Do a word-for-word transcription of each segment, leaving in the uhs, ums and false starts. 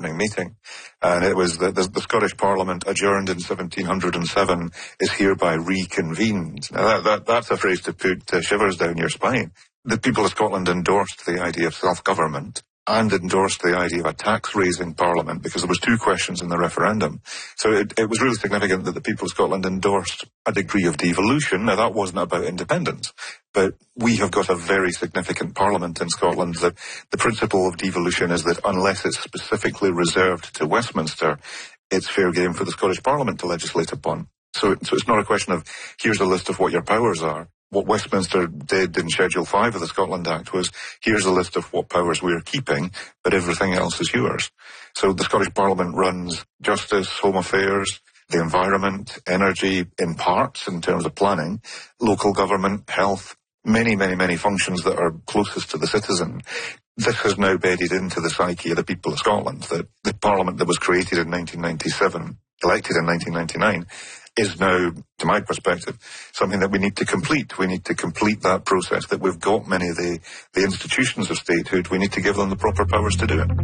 opening meeting. And it was that the, the Scottish Parliament, adjourned in seventeen oh seven, is hereby reconvened. Now, that, that, that's a phrase to put uh, shivers down your spine. The people of Scotland endorsed the idea of self-government and endorsed the idea of a tax-raising parliament, because there was two questions in the referendum. So it, it was really significant that the people of Scotland endorsed a degree of devolution. Now, that wasn't about independence, but we have got a very significant parliament in Scotland. That the principle of devolution is that unless it's specifically reserved to Westminster, it's fair game for the Scottish Parliament to legislate upon. So, so it's not a question of, here's a list of what your powers are. What Westminster did in Schedule five of the Scotland Act was, here's a list of what powers we're keeping, but everything else is yours. So the Scottish Parliament runs justice, home affairs, the environment, energy, in parts in terms of planning, local government, health, many, many, many functions that are closest to the citizen. This has now bedded into the psyche of the people of Scotland, that the Parliament that was created in nineteen ninety-seven, elected in nineteen ninety-nine, is now, to my perspective, something that we need to complete. We need to complete that process, that we've got many of the, the institutions of statehood. We need to give them the proper powers to do it.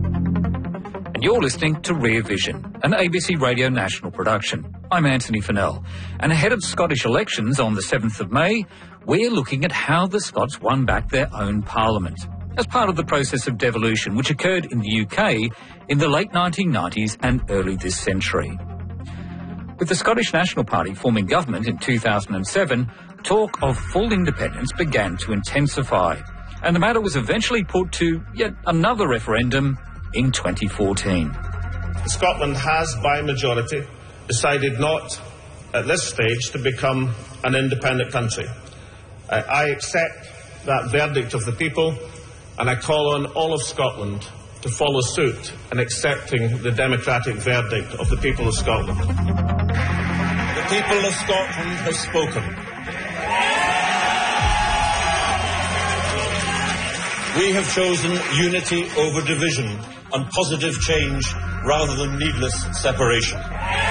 And you're listening to Rear Vision, an A B C Radio national production. I'm Anthony Fennell. And ahead of Scottish elections on the seventh of May, we're looking at how the Scots won back their own parliament as part of the process of devolution, which occurred in the U K in the late nineteen nineties and early this century. With the Scottish National Party forming government in two thousand seven, talk of full independence began to intensify, and the matter was eventually put to yet another referendum in twenty fourteen. Scotland has, by majority, decided not, at this stage, to become an independent country. I, I accept that verdict of the people, and I call on all of Scotland to follow suit in accepting the democratic verdict of the people of Scotland. The people of Scotland have spoken. We have chosen unity over division and positive change rather than needless separation.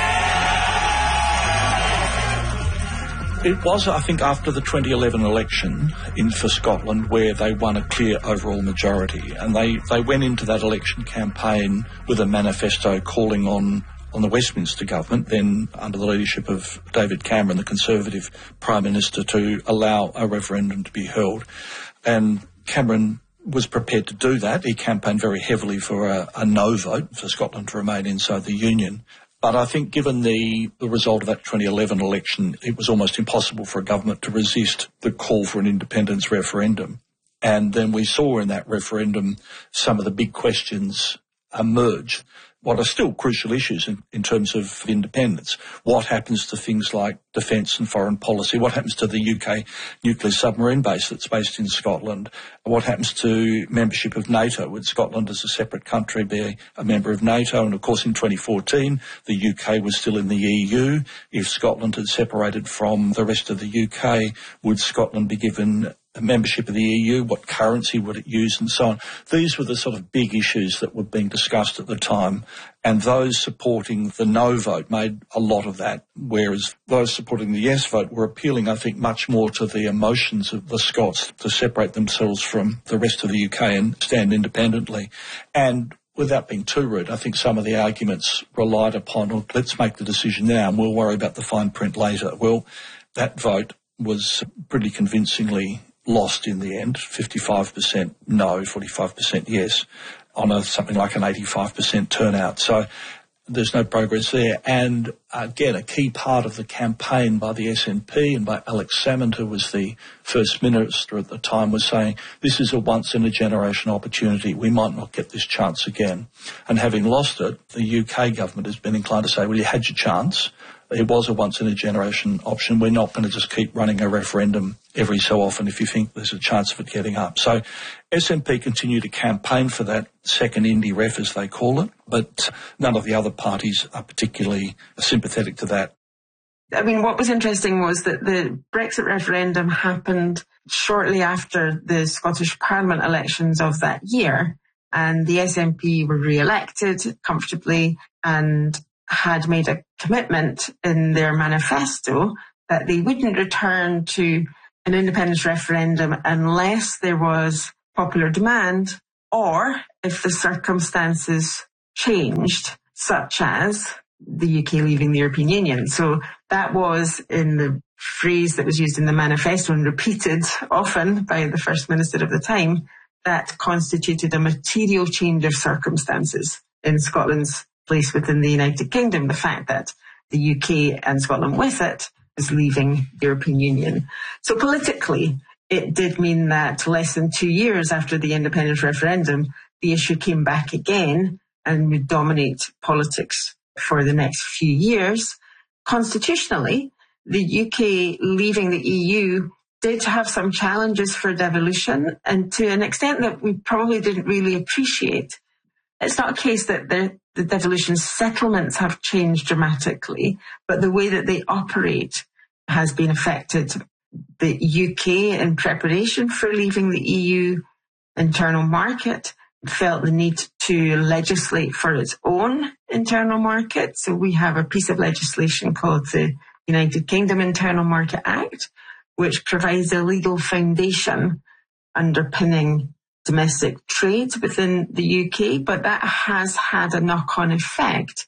It was, I think, after the twenty eleven election in for Scotland where they won a clear overall majority, and they, they went into that election campaign with a manifesto calling on, on the Westminster government, then under the leadership of David Cameron, the Conservative Prime Minister, to allow a referendum to be held. And Cameron was prepared to do that. He campaigned very heavily for a, a no vote for Scotland to remain inside the Union. But I think given the, the result of that twenty eleven election, it was almost impossible for a government to resist the call for an independence referendum. And then we saw in that referendum some of the big questions emerge. What are still crucial issues in, in terms of independence? What happens to things like defence and foreign policy? What happens to the U K nuclear submarine base that's based in Scotland? What happens to membership of NATO? Would Scotland as a separate country be a member of NATO? And of course in twenty fourteen, the U K was still in the E U. If Scotland had separated from the rest of the U K, would Scotland be given a membership of the E U? What currency would it use, and so on? These were the sort of big issues that were being discussed at the time, and those supporting the no vote made a lot of that, whereas those supporting the yes vote were appealing, I think, much more to the emotions of the Scots to separate themselves from the rest of the U K and stand independently. And without being too rude, I think some of the arguments relied upon, well, let's make the decision now and we'll worry about the fine print later. Well, that vote was pretty convincingly lost in the end, fifty-five percent no, forty-five percent yes, on a, something like an eighty-five percent turnout. So there's no progress there. And again, a key part of the campaign by the S N P and by Alex Salmond, who was the First Minister at the time, was saying, this is a once-in-a-generation opportunity. We might not get this chance again. And having lost it, the U K government has been inclined to say, well, you had your chance. It was a once-in-a-generation option. We're not going to just keep running a referendum every so often if you think there's a chance of it getting up. So S N P continue to campaign for that second Indy ref, as they call it, but none of the other parties are particularly sympathetic to that. I mean, what was interesting was that the Brexit referendum happened shortly after the Scottish Parliament elections of that year, and the S N P were re-elected comfortably and had made a commitment in their manifesto that they wouldn't return to an independence referendum unless there was popular demand or if the circumstances changed, such as the U K leaving the European Union. So that was in the phrase that was used in the manifesto and repeated often by the First Minister of the time, that constituted a material change of circumstances in Scotland's place within the United Kingdom. The fact that the U K and Scotland with it is leaving the European Union. So politically, it did mean that less than two years after the independence referendum, the issue came back again and would dominate politics for the next few years. Constitutionally, the U K leaving the E U did have some challenges for devolution, and to an extent that we probably didn't really appreciate. It's not a case that the, the devolution settlements have changed dramatically, but the way that they operate has been affected. The U K, in preparation for leaving the E U internal market, felt the need to legislate for its own internal market. So we have a piece of legislation called the United Kingdom Internal Market Act, which provides a legal foundation underpinning domestic trade within the U K, but that has had a knock-on effect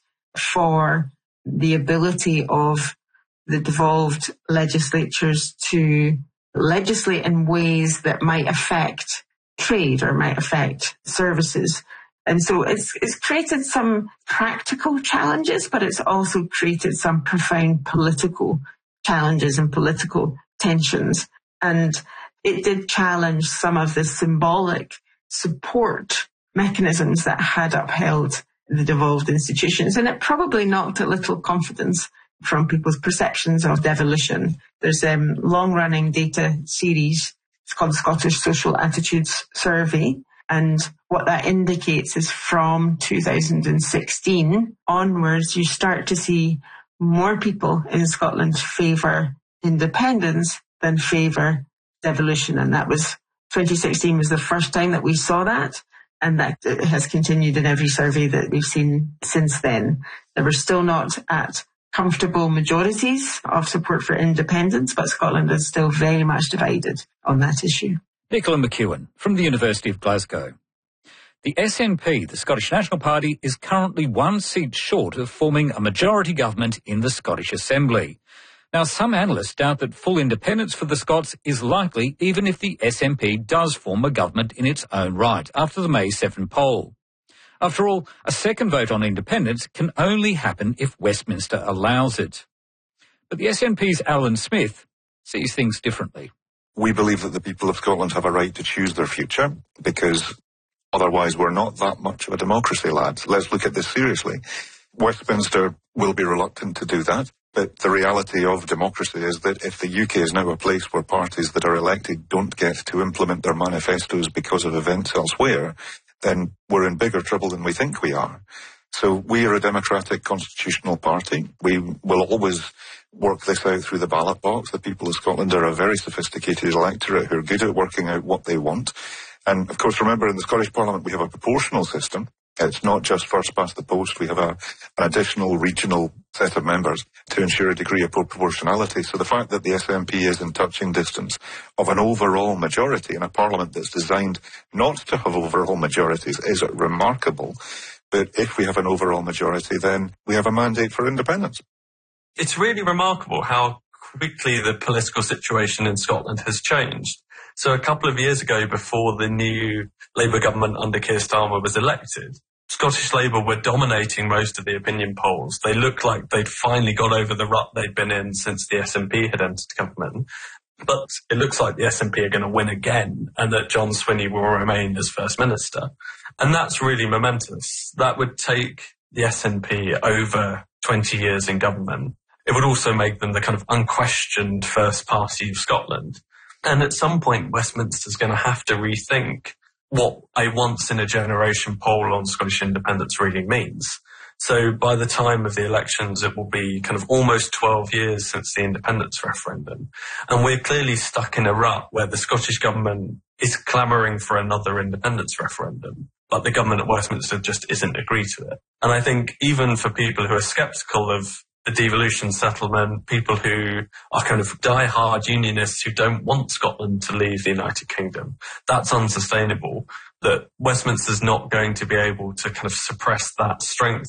for the ability of the devolved legislatures to legislate in ways that might affect trade or might affect services. And so it's, it's created some practical challenges, but it's also created some profound political challenges and political tensions. And it did challenge some of the symbolic support mechanisms that had upheld the devolved institutions. And it probably knocked a little confidence from people's perceptions of devolution. There's a um, long-running data series. It's called the Scottish Social Attitudes Survey. And what that indicates is from two thousand sixteen onwards, you start to see more people in Scotland favour independence than favour devolution. And that was, twenty sixteen was the first time that we saw that. And that has continued in every survey that we've seen since then. That we're still not at comfortable majorities of support for independence, but Scotland is still very much divided on that issue. Nicola McEwen from the University of Glasgow. The S N P, the Scottish National Party, is currently one seat short of forming a majority government in the Scottish Assembly. Now, some analysts doubt that full independence for the Scots is likely even if the S N P does form a government in its own right after the May seventh poll. After all, a second vote on independence can only happen if Westminster allows it. But the S N P's Alan Smith sees things differently. We believe that the people of Scotland have a right to choose their future, because otherwise we're not that much of a democracy, lads. Let's look at this seriously. Westminster will be reluctant to do that, but the reality of democracy is that if the U K is now a place where parties that are elected don't get to implement their manifestos because of events elsewhere, then we're in bigger trouble than we think we are. So we are a democratic constitutional party. We will always work this out through the ballot box. The people of Scotland are a very sophisticated electorate who are good at working out what they want. And of course, remember, in the Scottish Parliament, we have a proportional system. It's not just first past the post. We have a, an additional regional set of members to ensure a degree of proportionality. So the fact that the S N P is in touching distance of an overall majority in a parliament that's designed not to have overall majorities is remarkable. But if we have an overall majority, then we have a mandate for independence. It's really remarkable how quickly the political situation in Scotland has changed. So a couple of years ago, before the new Labour government under Keir Starmer was elected, Scottish Labour were dominating most of the opinion polls. They looked like they'd finally got over the rut they'd been in since the S N P had entered government. But it looks like the S N P are going to win again and that John Swinney will remain as First Minister. And that's really momentous. That would take the S N P over twenty years in government. It would also make them the kind of unquestioned first party of Scotland. And at some point, Westminster's going to have to rethink what a once-in-a-generation poll on Scottish independence really means. So by the time of the elections, it will be kind of almost twelve years since the independence referendum. And we're clearly stuck in a rut where the Scottish government is clamouring for another independence referendum, but the government at Westminster just isn't agreed to it. And I think even for people who are sceptical of the devolution settlement, people who are kind of die-hard unionists who don't want Scotland to leave the United Kingdom, that's unsustainable. that Westminster's not going to be able to kind of suppress that strength